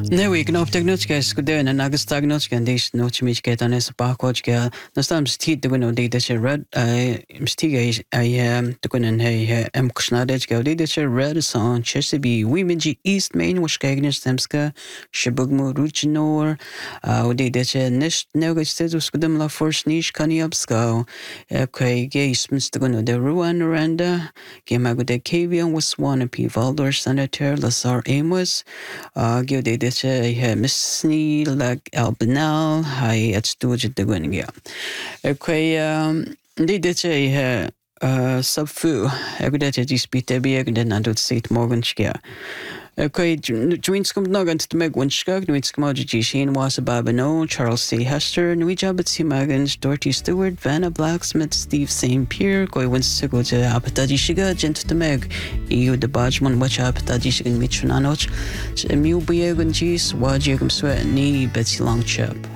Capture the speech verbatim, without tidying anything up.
Ne we gna technology skudena nagas technology and this no chimich get on as barcode ga na stam sti de no de de red I mstiga I am to kun hey am kushnadej ga de de red son chesabi womenji east main was gegen stemska shibugmu ruchnor o de de nish no ga stedu skudem la force nish kani upsco okay ge smist no de ruan randa ge mago de kavian was one of Valdor senator Lazar Amos ge de de he misni lag albinal hai at stoje de gungia okay um de de he uh subfu egudete dispite bi egden andut sit morgan skia okay joinskum nagant to meg winskag nuitskum ajishin was babano Charles C Hester nuijabat simagans Dorothy Stewart Vanna Blacksmith Steve Saint Pierre koi winsigo to apataji shiga gent to meg eu de bajman which apataji shigan michunanoch miu biegun jis wajigum sweat ni betsy long chip